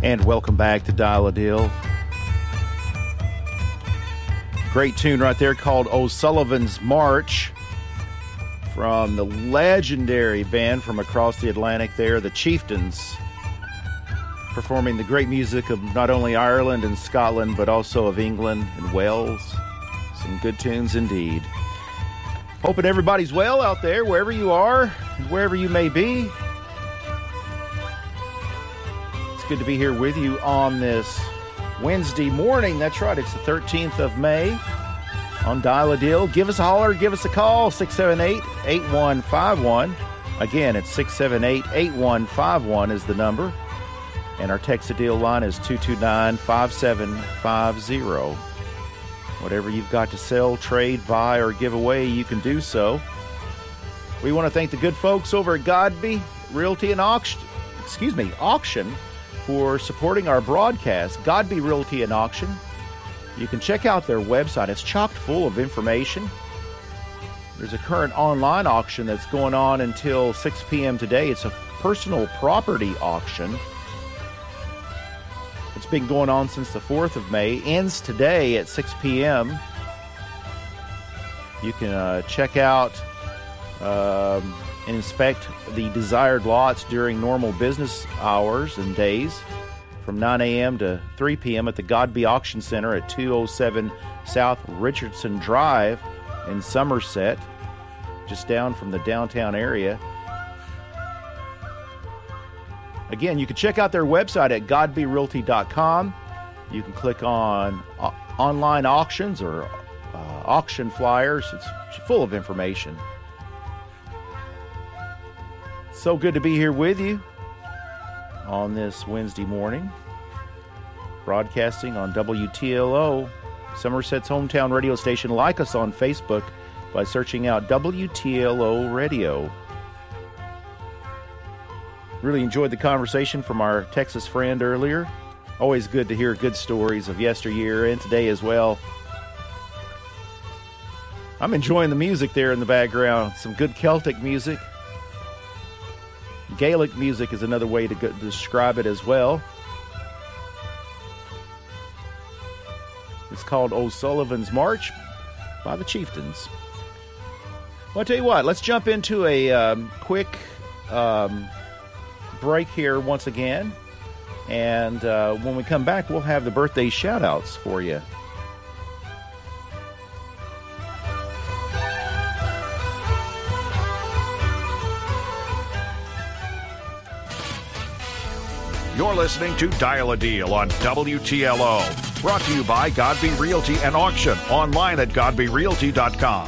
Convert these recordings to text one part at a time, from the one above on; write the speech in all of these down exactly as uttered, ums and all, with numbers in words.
And welcome back to Dial a Deal. Great tune right there called O'Sullivan's March from the legendary band from across the Atlantic there, the Chieftains, performing the great music of not only Ireland and Scotland, but also of England and Wales. Some good tunes indeed. Hoping everybody's well out there, wherever you are, and wherever you may be. It's good to be here with you on this Wednesday morning. That's right, it's the thirteenth of May on Dial a Deal. Give us a holler, give us a call, six seven eight, eight one five one. Again, it's six seven eight, eight one five one is the number. And our text a deal line is two two nine, five seven five zero. Whatever you've got to sell, trade, buy, or give away, you can do so. We want to thank the good folks over at Godby Realty and Auction, excuse me, Auction, for supporting our broadcast. Godby Realty and Auction. You can check out their website. It's chock full of information. There's a current online auction that's going on until six p.m. today. It's a personal property auction. It's been going on since the fourth of May. Ends today at six p.m. You can uh, check out um, and inspect the desired lots during normal business hours and days from nine a.m. to three p.m. at the Godby Auction Center at two oh seven South Richardson Drive in Somerset, just down from the downtown area. Again, you can check out their website at godby realty dot com. You can click on uh, online auctions or uh, auction flyers. It's full of information. So good to be here with you on this Wednesday morning, broadcasting on W T L O, Somerset's hometown radio station. Like us on Facebook by searching out W T L O Radio. Really enjoyed the conversation from our Texas friend earlier. Always good to hear good stories of yesteryear and today as well. I'm enjoying the music there in the background. Some good Celtic music. Gaelic music is another way to go, describe it as well. It's called O'Sullivan's March by the Chieftains. Well, I'll tell you what, let's jump into a um, quick um, break here once again. And uh, when we come back, we'll have the birthday shout-outs for you. You're listening to Dial a Deal on W T L O. Brought to you by Godby Realty and Auction. Online at godby realty dot com.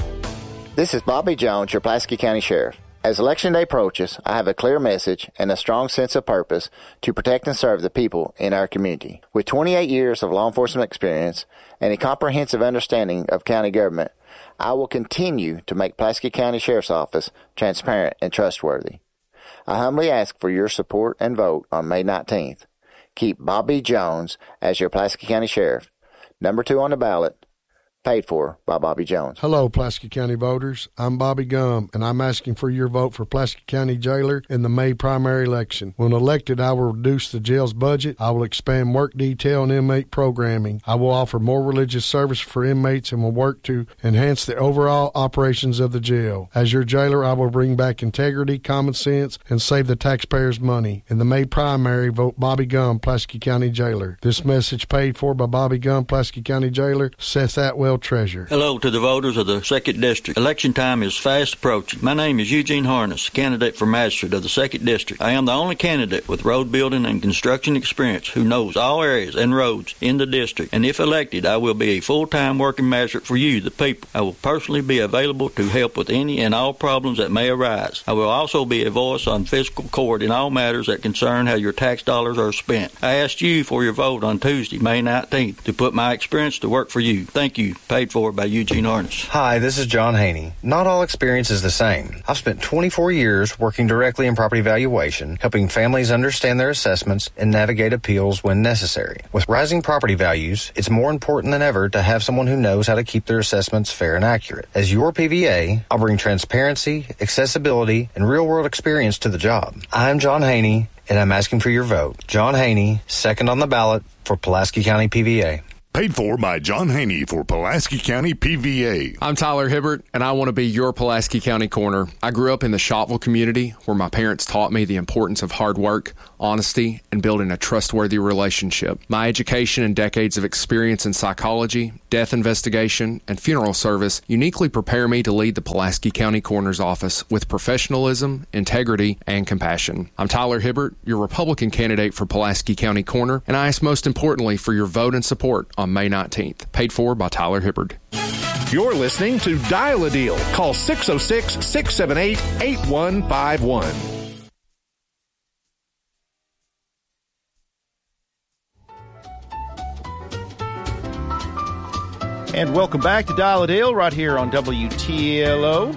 This is Bobby Jones, your Pulaski County Sheriff. As Election Day approaches, I have a clear message and a strong sense of purpose to protect and serve the people in our community. With twenty-eight years of law enforcement experience and a comprehensive understanding of county government, I will continue to make Pulaski County Sheriff's Office transparent and trustworthy. I humbly ask for your support and vote on May nineteenth. Keep Bobby Jones as your Pulaski County Sheriff. Number two on the ballot. Paid for by Bobby Jones. Hello, Pulaski County voters. I'm Bobby Gum, and I'm asking for your vote for Pulaski County Jailer in the May primary election. When elected, I will reduce the jail's budget. I will expand work detail and inmate programming. I will offer more religious service for inmates and will work to enhance the overall operations of the jail. As your jailer, I will bring back integrity, common sense, and save the taxpayers' money. In the May primary, vote Bobby Gum, Pulaski County Jailer. This message paid for by Bobby Gum, Pulaski County Jailer, Seth Atwell Treasurer. Hello to the voters of the second District. Election time is fast approaching. My name is Eugene Harness, candidate for magistrate of the second District. I am the only candidate with road building and construction experience who knows all areas and roads in the district. And if elected, I will be a full-time working magistrate for you, the people. I will personally be available to help with any and all problems that may arise. I will also be a voice on fiscal court in all matters that concern how your tax dollars are spent. I asked you for your vote on Tuesday, May nineteenth, to put my experience to work for you. Thank you. Paid for by Eugene Harness. Hi, this is John Haney. Not all experience is the same. I've spent twenty-four years working directly in property valuation, helping families understand their assessments and navigate appeals when necessary. With rising property values, it's more important than ever to have someone who knows how to keep their assessments fair and accurate. As your P V A, I'll bring transparency, accessibility, and real-world experience to the job. I'm John Haney, and I'm asking for your vote. John Haney, second on the ballot for Pulaski County P V A. Paid for by John Haney for Pulaski County P V A. I'm Tyler Hibbert, and I want to be your Pulaski County corner. I grew up in the Shottville community where my parents taught me the importance of hard work, honesty, and building a trustworthy relationship. My education and decades of experience in psychology, death investigation, and funeral service uniquely prepare me to lead the Pulaski County Coroner's Office with professionalism, integrity, and compassion. I'm Tyler Hibbert, your Republican candidate for Pulaski County Coroner, and I ask most importantly for your vote and support on May nineteenth. Paid for by Tyler Hibbert. You're listening to Dial a Deal. Call six oh six, six seven eight, eight one five one. And welcome back to Dial a Deal right here on W T L O.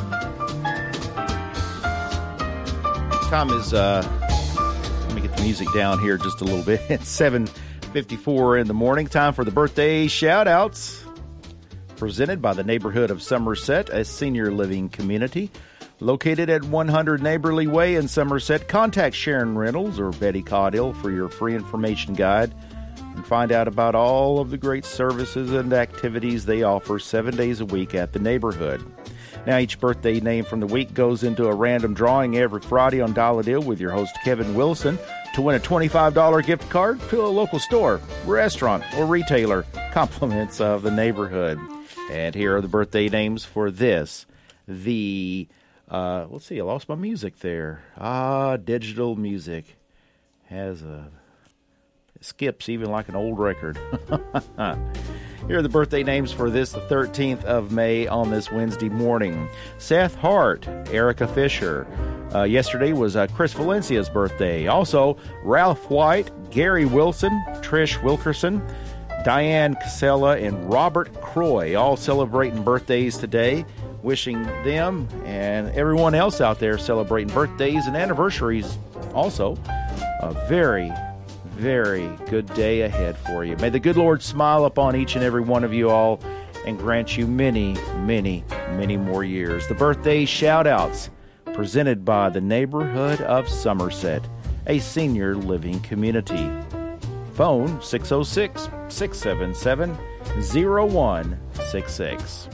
Time is, uh, let me get the music down here just a little bit. It's seven fifty-four in the morning. Time for the birthday shout-outs. Presented by the neighborhood of Somerset, a senior living community located at one hundred Neighborly Way in Somerset. Contact Sharon Reynolds or Betty Caudill for your free information guide and find out about all of the great services and activities they offer seven days a week at the neighborhood. Now, each birthday name from the week goes into a random drawing every Friday on Dial a Deal with your host, Kevin Wilson, to win a twenty-five dollars gift card to a local store, restaurant, or retailer. Compliments of the neighborhood. And here are the birthday names for this. The, uh, let's see, I lost my music there. Ah, digital music has a, it skips even like an old record. Here are the birthday names for this, the thirteenth of May on this Wednesday morning. Seth Hart, Erica Fisher. Uh, yesterday was uh, Chris Valencia's birthday. Also, Ralph White, Gary Wilson, Trish Wilkerson, Diane Casella, and Robert Croy, all celebrating birthdays today. Wishing them and everyone else out there celebrating birthdays and anniversaries also a very, very good day ahead for you. May the good Lord smile upon each and every one of you all and grant you many, many, many more years. The birthday shout-outs presented by the neighborhood of Somerset, a senior living community. Phone six oh six, six seven seven, oh one six six.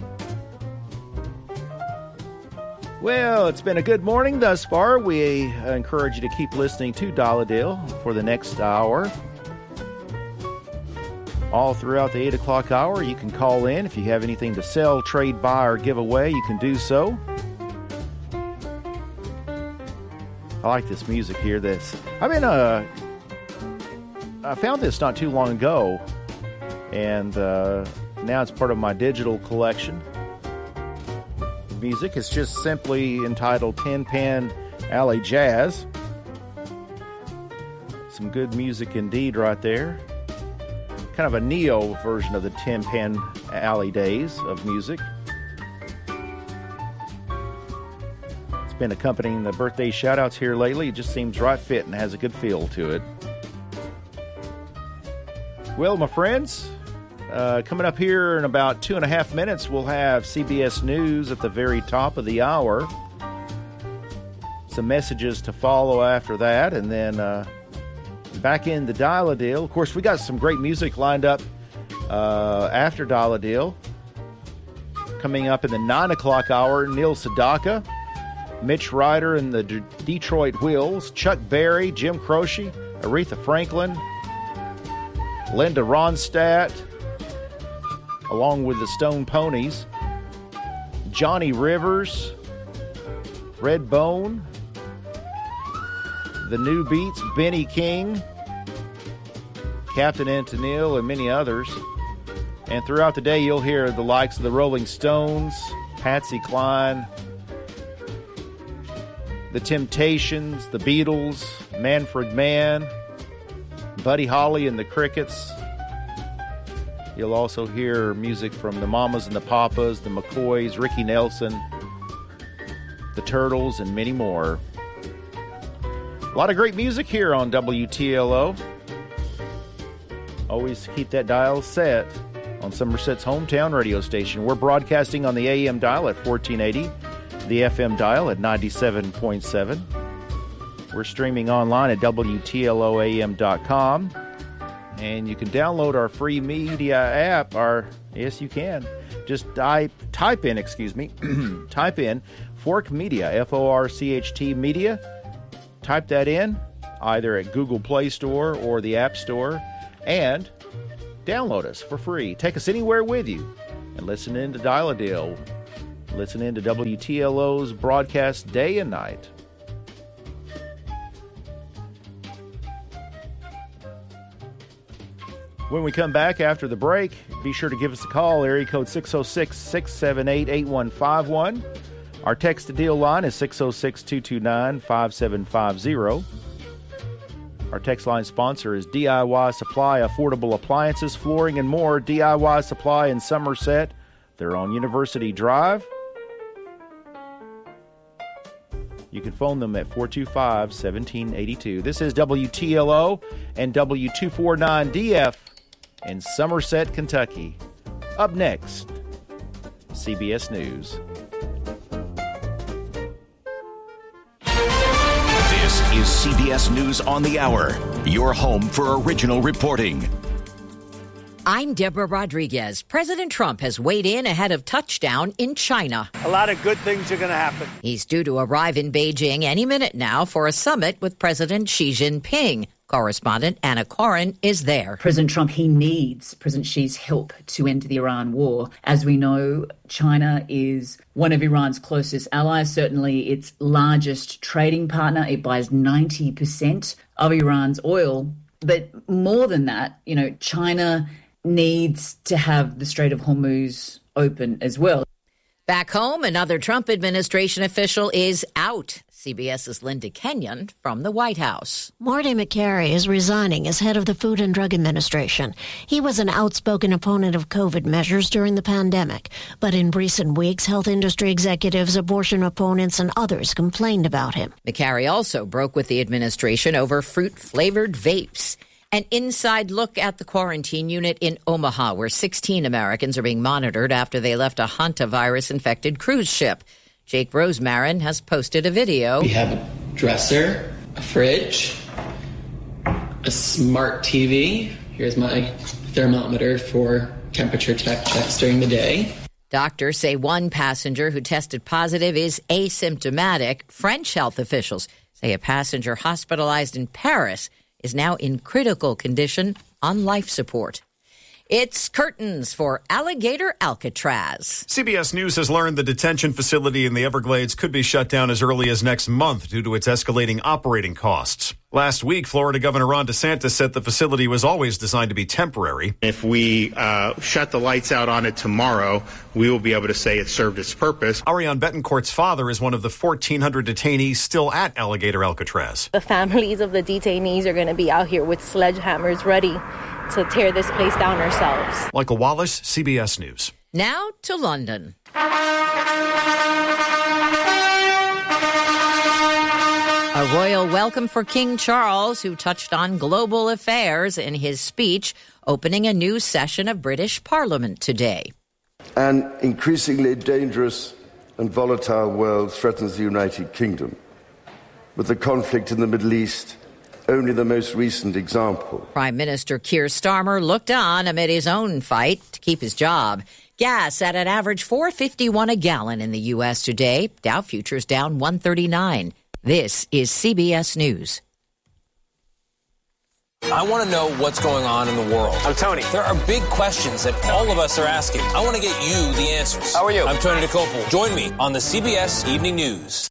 Well, it's been a good morning thus far. We encourage you to keep listening to Dial a Deal for the next hour. All throughout the eight o'clock hour, you can call in. If you have anything to sell, trade, buy, or give away, you can do so. I like this music here. This I mean, uh, I found this not too long ago, and uh, now it's part of my digital collection. The music is just simply entitled Tin Pan Alley Jazz. Some good music indeed right there. Kind of a neo version of the Tin Pan Alley days of music. It's been accompanying the birthday shout-outs here lately. It just seems right fit and has a good feel to it. Well, my friends, uh, coming up here in about two and a half minutes, we'll have C B S News at the very top of the hour. Some messages to follow after that, and then uh, back in the Dial a Deal. Of course, we got some great music lined up uh, after Dial a Deal. Coming up in the nine o'clock hour, Neil Sedaka, Mitch Ryder and the D- Detroit Wheels, Chuck Berry, Jim Croce, Aretha Franklin, Linda Ronstadt, along with the Stone Ponies, Johnny Rivers, Redbone, the New Beats, Benny King, Captain Antonil, and many others. And throughout the day, you'll hear the likes of the Rolling Stones, Patsy Cline, the Temptations, the Beatles, Manfred Mann, Buddy Holly and the Crickets. You'll also hear music from the Mamas and the Papas, the McCoys, Ricky Nelson, the Turtles, and many more. A lot of great music here on W T L O. Always keep that dial set on Somerset's hometown radio station. We're broadcasting on the A M dial at fourteen eighty, the F M dial at ninety-seven point seven. We're streaming online at W T L O A M dot com. And you can download our free media app. Our Yes, you can. Just type, type in, excuse me, type in Fork Media, F O R C H T Media. Type that in either at Google Play Store or the App Store. And download us for free. Take us anywhere with you. And listen in to Dial-A-Deal. Listen in to W T L O's broadcast day and night. When we come back after the break, be sure to give us a call, area code six oh six, six seven eight, eight one five one. Our text-to-deal line is six oh six, two two nine, five seven five zero. Our text line sponsor is D I Y Supply, affordable appliances, flooring, and more. D I Y Supply in Somerset. They're on University Drive. You can phone them at four two five, one seven eight two. This is W T L O and W two forty-nine D F in Somerset, Kentucky. Up next, C B S News. This is C B S News on the Hour, your home for original reporting. I'm Deborah Rodriguez. President Trump has weighed in ahead of touchdown in China. A lot of good things are going to happen. He's due to arrive in Beijing any minute now for a summit with President Xi Jinping. Correspondent Anna Corin is there. President Trump, he needs President Xi's help to end the Iran war. As we know, China is one of Iran's closest allies, certainly its largest trading partner. It buys ninety percent of Iran's oil. But more than that, you know, China needs to have the Strait of Hormuz open as well. Back home, another Trump administration official is out. CBS's Linda Kenyon from the White House. Marty McCary is resigning as head of the Food and Drug Administration. He was an outspoken opponent of COVID measures during the pandemic. But in recent weeks, health industry executives, abortion opponents, and others complained about him. McCary also broke with the administration over fruit-flavored vapes. An inside look at the quarantine unit in Omaha, where sixteen Americans are being monitored after they left a hantavirus-infected cruise ship. Jake Rosemarin has posted a video. We have a dresser, a fridge, a smart T V. Here's my thermometer for temperature check checks during the day. Doctors say one passenger who tested positive is asymptomatic. French health officials say a passenger hospitalized in Paris is now in critical condition on life support. It's curtains for Alligator Alcatraz. C B S News has learned the detention facility in the Everglades could be shut down as early as next month due to its escalating operating costs. Last week, Florida Governor Ron DeSantis said the facility was always designed to be temporary. If we uh, shut the lights out on it tomorrow, we will be able to say it served its purpose. Ariane Betancourt's father is one of the fourteen hundred detainees still at Alligator Alcatraz. The families of the detainees are going to be out here with sledgehammers ready to tear this place down ourselves. Michael Wallace, C B S News. Now to London. A royal welcome for King Charles, who touched on global affairs in his speech opening a new session of British Parliament today. An increasingly dangerous and volatile world threatens the United Kingdom, with the conflict in the Middle East only the most recent example. Prime Minister Keir Starmer looked on amid his own fight to keep his job. Gas at an average four dollars and fifty-one cents a gallon in the U S today. Dow futures down one thirty-nine. This is C B S News. I want to know what's going on in the world. I'm Tony. There are big questions that all of us are asking. I want to get you the answers. How are you? I'm Tony DeCopel. Join me on the C B S Evening News.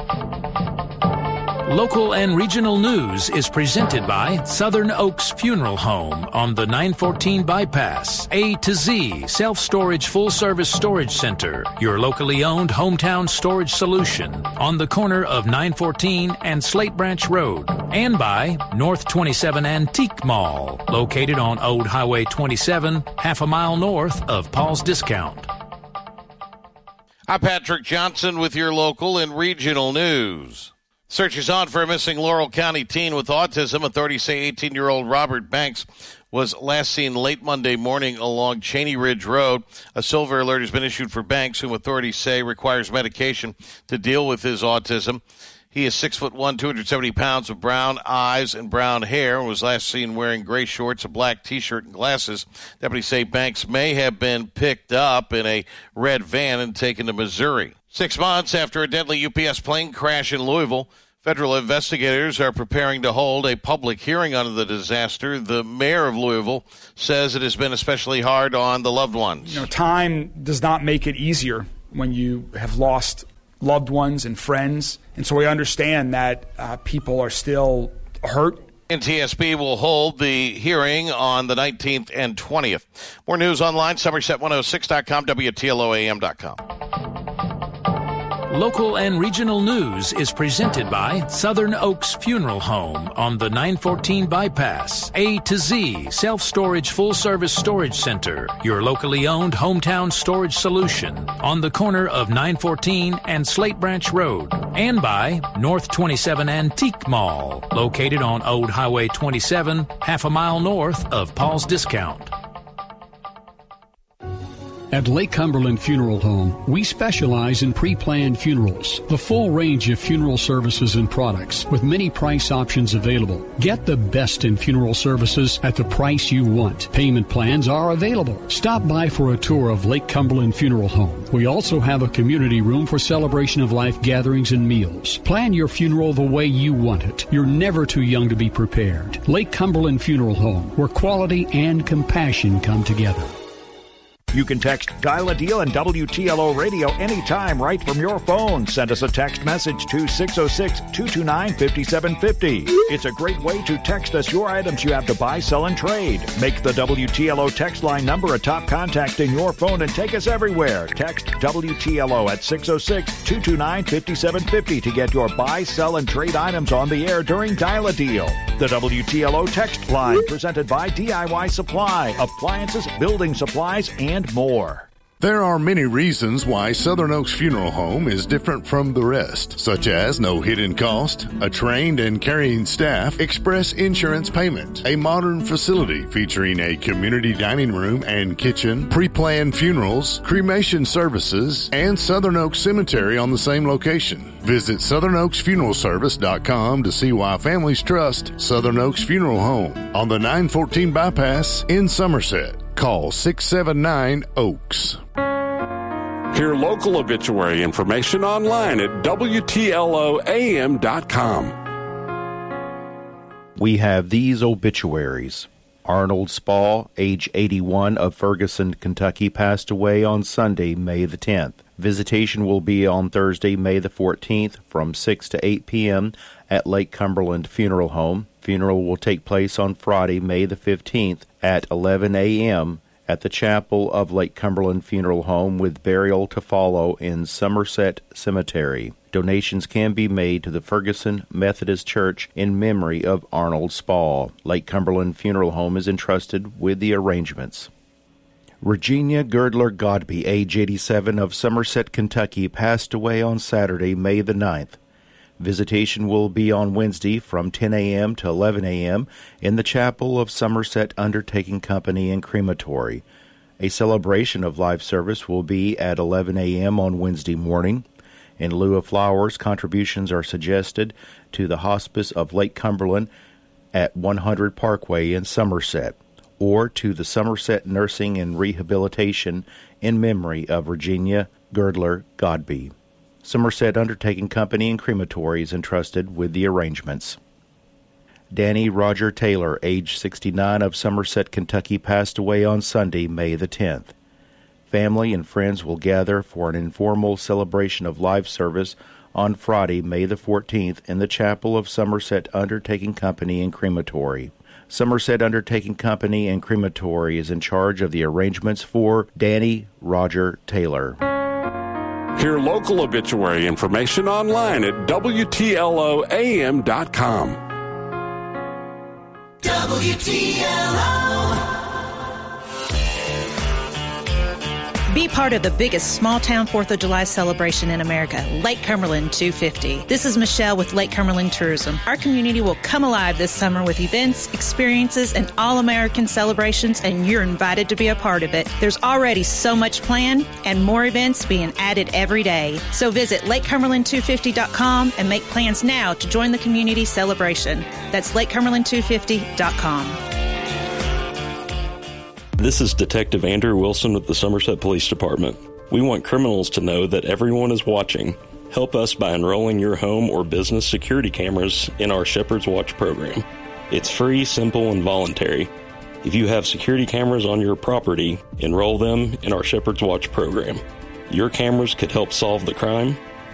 Local and regional news is presented by Southern Oaks Funeral Home on the nine fourteen bypass. A to Z Self-Storage Full-Service Storage Center, your locally owned hometown storage solution on the corner of nine fourteen and Slate Branch Road. And by North twenty-seven Antique Mall, located on Old Highway twenty-seven, half a mile north of Paul's Discount. I'm Patrick Johnson with your local and regional news. Search is on for a missing Laurel County teen with autism. Authorities say eighteen-year-old Robert Banks was last seen late Monday morning along Cheney Ridge Road. A silver alert has been issued for Banks, whom authorities say requires medication to deal with his autism. He is six foot one, two hundred seventy pounds, with brown eyes and brown hair, and was last seen wearing gray shorts, a black T-shirt, and glasses. Deputies say Banks may have been picked up in a red van and taken to Missouri. Six months after a deadly U P S plane crash in Louisville, federal investigators are preparing to hold a public hearing on the disaster. The mayor of Louisville says it has been especially hard on the loved ones. You know, time does not make it easier when you have lost loved ones and friends. And so we understand that uh, people are still hurt. N T S B will hold the hearing on the nineteenth and twentieth. More news online, Somerset one oh six dot com, W T L O A M dot com. Local and regional news is presented by Southern Oaks Funeral Home on the nine fourteen bypass. A to Z Self-Storage Full-Service Storage Center, your locally owned hometown storage solution on the corner of nine fourteen and Slate Branch Road. And by North twenty-seven Antique Mall, located on Old Highway twenty-seven, half a mile north of Paul's Discount. At Lake Cumberland Funeral Home, we specialize in pre-planned funerals, the full range of funeral services and products with many price options available. Get the best in funeral services at the price you want. Payment plans are available. Stop by for a tour of Lake Cumberland Funeral Home. We also have a community room for celebration of life gatherings and meals. Plan your funeral the way you want it. You're never too young to be prepared. Lake Cumberland Funeral Home, where quality and compassion come together. You can text Dial a Deal and W T L O Radio anytime right from your phone. Send us a text message to six oh six, two two nine, five seven five oh. It's a great way to text us your items you have to buy, sell, and trade. Make the W T L O text line number a top contact in your phone and take us everywhere. Text W T L O at six oh six, two two nine, five seven five oh to get your buy, sell, and trade items on the air during Dial a Deal. The W T L O text line presented by D I Y Supply, appliances, building supplies, and more. There are many reasons why Southern Oaks Funeral Home is different from the rest, such as no hidden cost, a trained and caring staff, express insurance payment, a modern facility featuring a community dining room and kitchen, pre-planned funerals, cremation services, and Southern Oaks Cemetery on the same location. Visit southern oaks funeral service dot com to see why families trust Southern Oaks Funeral Home on the nine fourteen bypass in Somerset. Call six seven nine, Oaks. Hear local obituary information online at W T L O A M dot com. We have these obituaries. Arnold Spall, age eighty-one, of Ferguson, Kentucky, passed away on Sunday, May the tenth. Visitation will be on Thursday, May the fourteenth, from six to eight p.m. at Lake Cumberland Funeral Home. Funeral will take place on Friday, May the fifteenth, at eleven a.m. at the chapel of Lake Cumberland Funeral Home, with burial to follow in Somerset Cemetery. Donations can be made to the Ferguson Methodist Church in memory of Arnold Spall. Lake Cumberland Funeral Home is entrusted with the arrangements. Regina Girdler Godby, age eighty-seven, of Somerset, Kentucky, passed away on Saturday, May the ninth. Visitation will be on Wednesday from ten a.m. to eleven a.m. in the chapel of Somerset Undertaking Company and Crematory. A celebration of live service will be at eleven a.m. on Wednesday morning. In lieu of flowers, contributions are suggested to the Hospice of Lake Cumberland at one hundred Parkway in Somerset, or to the Somerset Nursing and Rehabilitation in memory of Regina Girdler Godby. Somerset Undertaking Company and Crematory is entrusted with the arrangements. Danny Roger Taylor, age sixty-nine, of Somerset, Kentucky, passed away on Sunday, May the tenth. Family and friends will gather for an informal celebration of live service on Friday, May the fourteenth, in the chapel of Somerset Undertaking Company and Crematory. Somerset Undertaking Company and Crematory is in charge of the arrangements for Danny Roger Taylor. Hear local obituary information online at W T L O A M dot com. W T L O. Be part of the biggest small-town fourth of July celebration in America, Lake Cumberland two fifty. This is Michelle with Lake Cumberland Tourism. Our community will come alive this summer with events, experiences, and all-American celebrations, and you're invited to be a part of it. There's already so much planned and more events being added every day. So visit lake cumberland two fifty dot com and make plans now to join the community celebration. That's lake cumberland two fifty dot com. This is Detective Andrew Wilson with the Somerset Police Department. We want criminals to know that everyone is watching. Help us by enrolling your home or business security cameras in our Shepherd's Watch program. It's free, simple, and voluntary. If you have security cameras on your property, enroll them in our Shepherd's Watch program. Your cameras could help solve the crime,